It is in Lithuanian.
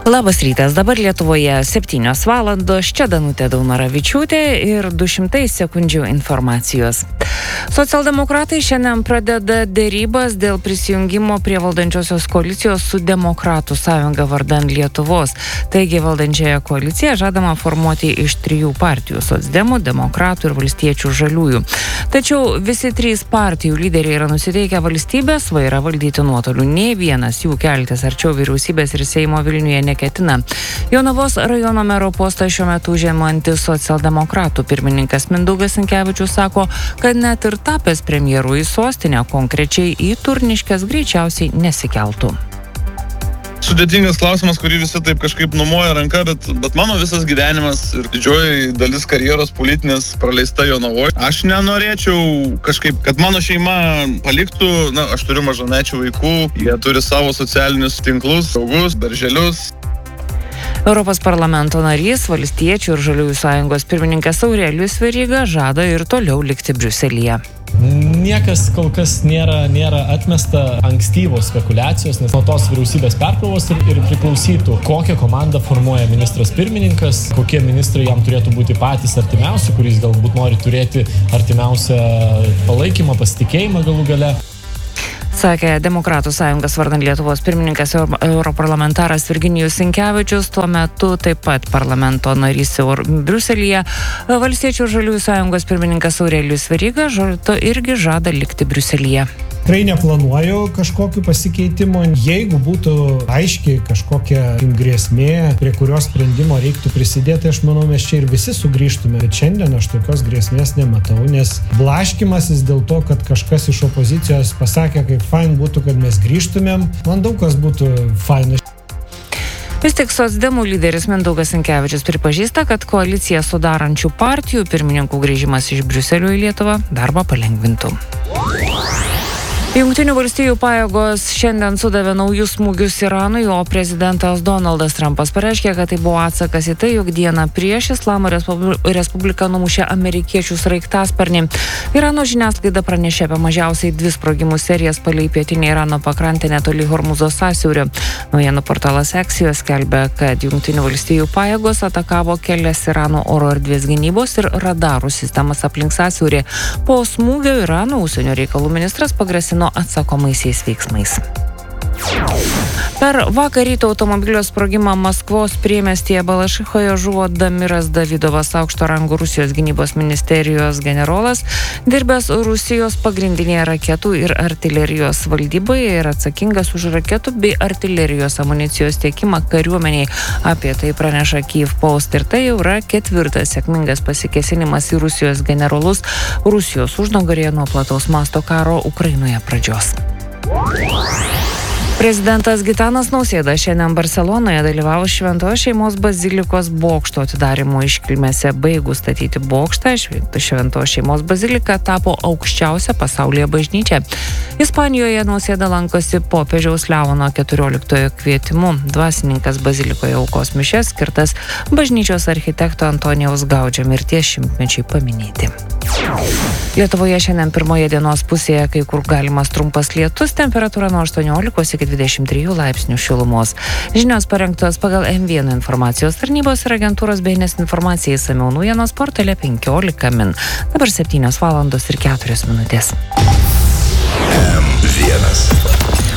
Labas rytas, dabar Lietuvoje 7 valandos, čia Danutė Daunoravičiūtė ir 200 sekundžių informacijos. Socialdemokratai šiandien pradeda dėrybas dėl prisijungimo prie valdančiosios koalicijos su Demokratų sąjunga vardan Lietuvos. Taigi valdančiąją koaliciją žadama formuoti iš 3 partijų – Socdemų, Demokratų ir Valstiečių žaliųjų. Tačiau visi 3 partijų lyderiai yra nusiteikę valstybės vairą valdyti nuotoliu. Nė vienas jų keltis arčiau vyriausybės ir Seimo Vilniuje neketina. Jonavos rajono mero postą šiuo metu užimantis socialdemokratų pirmininkas Mindaugas Sinkevičius sako, kad net ir tapęs premjeru į sostinę, konkrečiai į Turniškes, greičiausiai nesikeltų. Sudėtingas klausimas, kurį visi taip kažkaip numoja ranka, bet mano visas gyvenimas ir didžioji dalis karjeros politinės praleista Jonavoje. Aš nenorėčiau kažkaip, kad mano šeima paliktų, aš turiu mažamečių vaikų, jie turi savo socialinius tinklus, saugus, darželius. Europos parlamento narys, Valstiečių ir Žaliųjų sąjungos pirmininkas Aurelijus Veryga žada ir toliau likti Briuselyje. Niekas kol kas nėra atmesta ankstyvos spekulacijos, nes nuo tos vyriausybės perkrovos ir priklausytų, kokią komandą formuoja ministras pirmininkas, kokie ministrai jam turėtų būti patys artimiausi, kuris galbūt nori turėti artimiausią palaikymą, pasitikėjimą galų gale. Sakė Demokratų sąjungos vardan Lietuvos pirmininkas europarlamentaras Virginijus Sinkevičius, tuo metu taip pat parlamento narys Briuselyje. Valstiečių ir Žaliųjų sąjungos pirmininkas Aurelijus Veryga irgi žada likti Briuselyje. Tikrai neplanuoju kažkokiu pasikeitimu. Jeigu būtų aiškiai kažkokia grėsmė, prie kurios sprendimo reiktų prisidėti, aš manau, mes čia ir visi sugrįžtume. Bet šiandien aš tokios grėsmės nematau, nes blaškymasis dėl to, kad kažkas iš opozicijos pasakė, kaip fain būtų, kad mes grįžtumėm, man daug kas būtų faina. Vis tik Socdemų lyderis Mindaugas Sinkevičius pripažįsta, kad koaliciją sudarančių partijų pirmininkų grįžimas iš Briuselio į Lietuvą darbą palengvintų. Jungtinių valstijų pajėgos šiandien sudavė naujus smūgius Iranui, o prezidentas Donaldas Trumpas pareiškė, kad tai buvo atsakas į tai, jog dieną prieš Islamo Respubliką numušė amerikiečių sraigtasparnį. Irano žiniasklaida pranešė apie mažiausiai 2 sprogimų serijas palei pietinę Irano pakrantę netoli Hormuzo sąsiaurio. Naujienų portalas Axios skelbia, kad Jungtinių valstijų pajėgos atakavo kelias Irano oro erdvės gynybos ir radarų sistemas aplink sąsiaurį. Po smūgio Irano užsienio reikalų ministras pagrasino atsakomaisiais veiksmais. Per vakar ryto automobilio sprogimą Maskvos priemiestyje Balašichoje žuvo Damiras Davidovas, aukšto rango Rusijos gynybos ministerijos generolas, dirbęs Rusijos pagrindinėje raketų ir artilerijos valdyboje ir atsakingas už raketų bei artilerijos amunicijos tiekimą kariuomeniai. Apie tai praneša Kyiv Post ir tai jau yra 4. sėkmingas pasikėsinimas į Rusijos generolus Rusijos užnugarėje nuo plataus masto karo Ukrainoje pradžios. Prezidentas Gitanas Nausėda šiandien Barselonoje dalyvavo Šventos šeimos bazilikos bokšto atidarymo iškilmėse. Baigus statyti bokštą, Šventos šeimos bazilika tapo aukščiausia pasaulyje bažnyčia. Ispanijoje Nausėda lankosi popiežiaus Leono 14 kvietimu. Dvasininkas bazilikoje aukos mišias skirtas bažnyčios architekto Antonijaus Gaudžio mirties 100-mečiui paminėti. Lietuvoje šiandien pirmoje dienos pusėje kai kur galimas trumpas lietus, temperatūra nuo 18 iki 23 laipsnių šilumos. Žinios parengtos pagal M1 informacijos tarnybos ir agentūros BNS informacijai išsamiau naujienos portale 15 min. Dabar 7 valandos ir 4 minutės. M1